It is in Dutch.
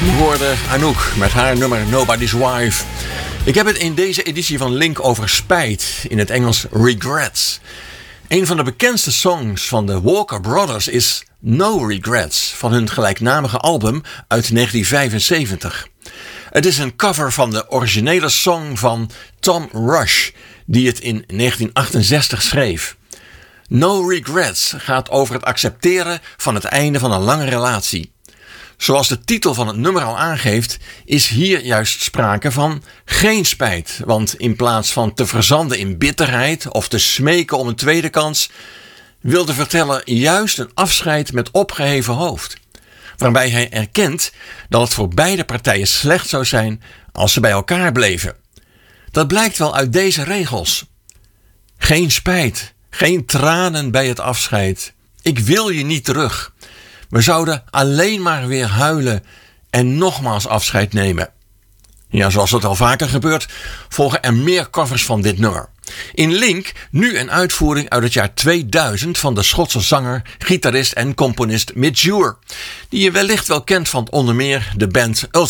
We hoorden Anouk met haar nummer Nobody's Wife. Ik heb het in deze editie van Link over spijt, in het Engels regrets. Een van de bekendste songs van de Walker Brothers is No Regrets van hun gelijknamige album uit 1975. Het is een cover van de originele song van Tom Rush, die het in 1968 schreef. No Regrets gaat over het accepteren van het einde van een lange relatie. Zoals de titel van het nummer al aangeeft, is hier juist sprake van geen spijt. Want in plaats van te verzanden in bitterheid of te smeken om een tweede kans, wil de verteller juist een afscheid met opgeheven hoofd. Waarbij hij erkent dat het voor beide partijen slecht zou zijn als ze bij elkaar bleven. Dat blijkt wel uit deze regels. Geen spijt, geen tranen bij het afscheid. Ik wil je niet terug. We zouden alleen maar weer huilen en nogmaals afscheid nemen. Ja, zoals het al vaker gebeurt, volgen er meer covers van dit nummer. In Link nu een uitvoering uit het jaar 2000 van de Schotse zanger, gitarist en componist Midge Ure, die je wellicht wel kent van onder meer de band Ultimate